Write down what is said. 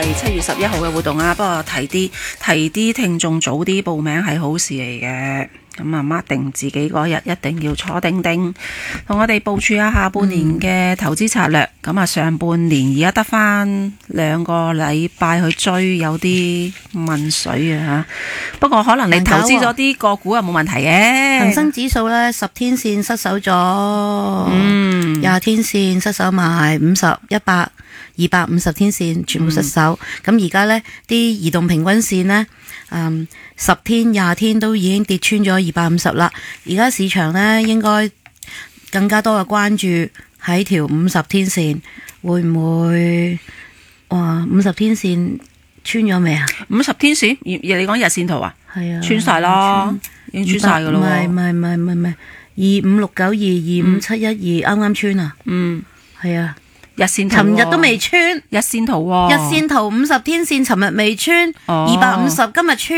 係7月11號嘅活動啊，不過提啲聽眾早啲報名係好事嚟嘅。咁啊，mark定自己嗰日一定要坐定定，同我哋部署下下半年嘅投資策略。咁啊，上半年而家得翻2個禮拜去追，有啲問水啊吓。不過可能你投資咗啲個股啊冇問題嘅。 恒生指數咧10天線失守咗，20天線失守埋50、100、250天線全部失守。咁而家咧啲移動平均線咧，10天、20天都已經跌穿咗250啦。而家市場咧應該更加多嘅關注喺條50天線，會唔會50天線穿咗未啊 ？50天線，你講日線圖啊？ 係啊， 穿晒啦，已經穿晒噶咯。 唔係，25692、25712啱啱穿啊。係啊， 日線圖， 尋日都未穿。 日線圖喎， 日線圖50天線尋日未穿，250今日穿。